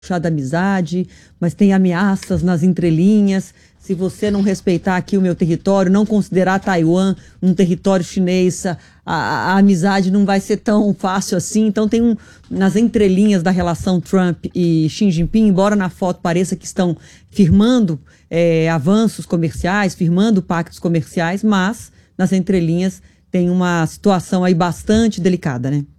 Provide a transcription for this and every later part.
da amizade, mas tem ameaças nas entrelinhas. Se você não respeitar aqui o meu território, não considerar Taiwan um território chinês, a amizade não vai ser tão fácil assim. Então tem nas entrelinhas da relação Trump e Xi Jinping, embora na foto pareça que estão firmando avanços comerciais, firmando pactos comerciais, mas nas entrelinhas tem uma situação aí bastante delicada, né?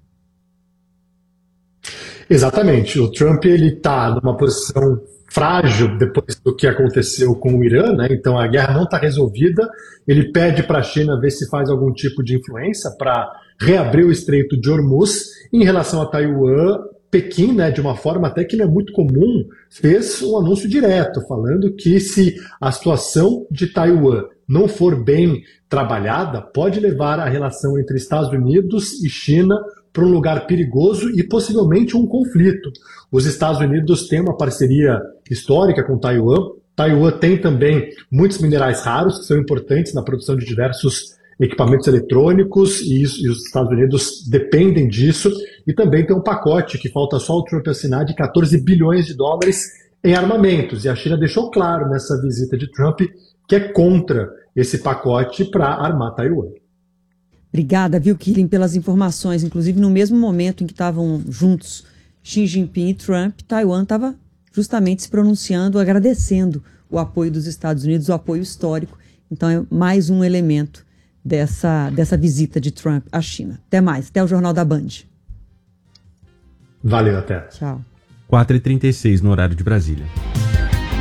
Exatamente. O Trump está numa posição frágil depois do que aconteceu com o Irã, né? Então a guerra não está resolvida. Ele pede para a China ver se faz algum tipo de influência para reabrir o Estreito de Hormuz. Em relação a Taiwan, Pequim, né, de uma forma até que não é muito comum, fez um anúncio direto, falando que se a situação de Taiwan não for bem trabalhada, pode levar a relação entre Estados Unidos e China para um lugar perigoso e possivelmente um conflito. Os Estados Unidos têm uma parceria histórica com Taiwan. Taiwan tem também muitos minerais raros que são importantes na produção de diversos equipamentos eletrônicos e os Estados Unidos dependem disso. E também tem um pacote que falta só o Trump assinar de 14 bilhões de dólares em armamentos. E a China deixou claro nessa visita de Trump que é contra esse pacote para armar Taiwan. Obrigada, viu, Killing, pelas informações. Inclusive, no mesmo momento em que estavam juntos Xi Jinping e Trump, Taiwan estava justamente se pronunciando, agradecendo o apoio dos Estados Unidos, o apoio histórico. Então, é mais um elemento dessa visita de Trump à China. Até mais. Até o Jornal da Band. Valeu, até. Tchau. 4h36 no horário de Brasília.